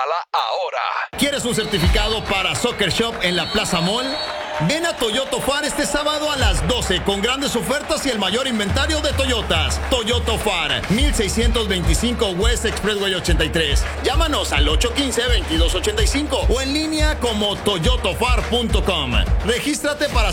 Instála ahora. ¿Quieres un certificado para Soccer Shop en la Plaza Mall? Ven a Toyota FAR este sábado a las 12 con grandes ofertas y el mayor inventario de Toyotas. Toyota FAR, 1625 West Expressway 83. Llámanos al 815-2285 o en línea como toyotafar.com. Regístrate para